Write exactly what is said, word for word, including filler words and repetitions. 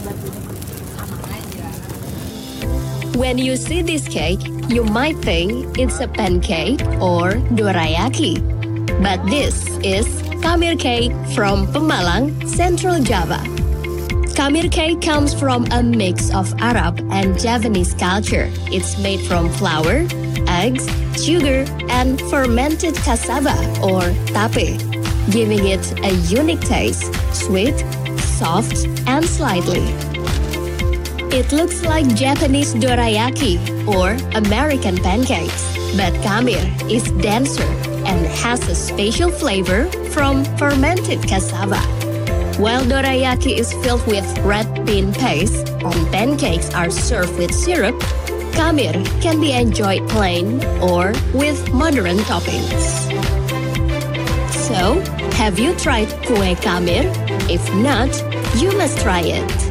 When you see this cake, you might think it's a pancake or dorayaki. But this is Kamir cake from Pemalang, Central Java. Kamir cake comes from a mix of Arab and Javanese culture. It's made from flour, eggs, sugar, and fermented cassava or tape, giving it a unique taste, sweet, soft, and slightly. It looks like Japanese dorayaki or American pancakes, but Kamir is denser and has a special flavor from fermented cassava. While dorayaki is filled with red bean paste and pancakes are served with syrup, Kamir can be enjoyed plain or with modern toppings. So, have you tried kue Kamir? If not, you must try it.